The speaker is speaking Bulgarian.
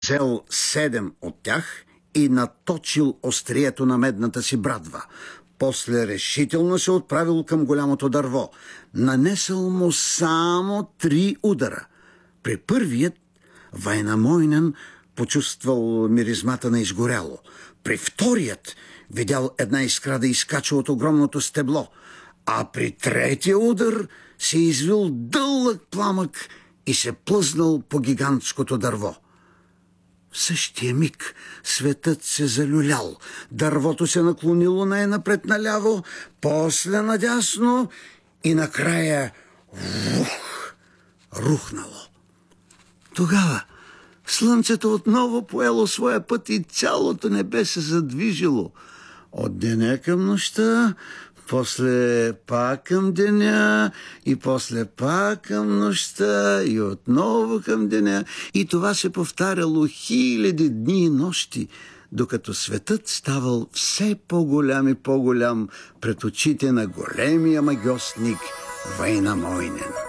Взел 7 от тях и наточил острието на медната си брадва. После решително се отправил към голямото дърво. Нанесъл му само 3 удара. При първият Вайнамойнен почувствал миризмата на изгоряло. При вторият видял една искра да изкача от огромното стебло, а при третия удар се извил дълъг пламък и се плъзнал по гигантското дърво. В същия миг светът се залюлял. Дървото се наклонило най-напред наляво, после надясно и накрая рухнало. Тогава слънцето отново поело своя път и цялото небе се задвижило. От деня към нощта, после пак към деня и после пак към нощта и отново към деня. И това се повтаряло 1000 дни и нощи, докато светът ставал все по-голям и по-голям пред очите на големия магьосник Вайнамойнен.